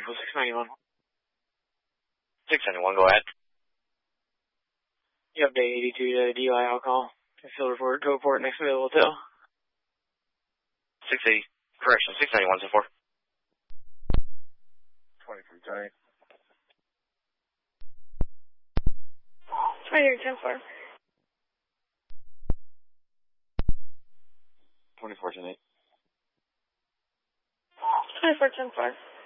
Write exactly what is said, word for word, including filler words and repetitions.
Vehicle six ninety-one. six ninety-one, go ahead. You have day eighty-two to D U I alcohol. Field report, go report, next available tail. six eighty, correction, six ninety-one, ten four. twenty-three, Johnny. twenty-three, ten four. twenty-four, ten eight. twenty-four, ten four.